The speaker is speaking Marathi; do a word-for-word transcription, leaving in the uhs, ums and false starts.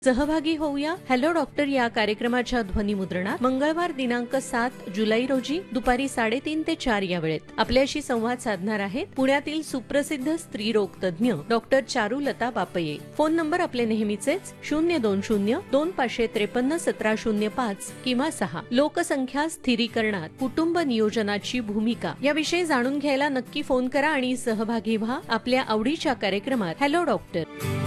सहभागी होऊया हॅलो डॉक्टर या कार्यक्रमाच्या ध्वनिमुद्रणात मंगळवार दिनांक सात जुलै रोजी दुपारी साडेतीन ते चार या वेळेत आपल्याशी संवाद साधणार आहेत पुण्यातील सुप्रसिद्ध स्त्रीरोग तज्ज्ञ डॉक्टर चारुलता बापये. फोन नंबर आपले नेहमीचेच शून्य दोन शून्य दोन पाचशे त्रेपन्न सतरा शून्य पाच किंवा सहा. लोकसंख्या स्थिरीकरणात कुटुंब नियोजनाची भूमिका याविषयी जाणून घ्यायला नक्की फोन करा आणि सहभागी व्हा आपल्या आवडीच्या कार्यक्रमात हॅलो डॉक्टर.